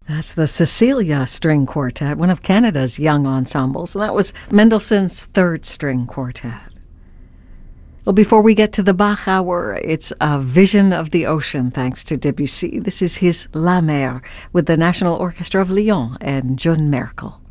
That's the Cecilia String Quartet, one of Canada's young ensembles. And that was Mendelssohn's Third String Quartet. Well, before we get to the Bach Hour, it's a vision of the ocean, thanks to Debussy. This is his La Mer with the National Orchestra of Lyon and John Merkel.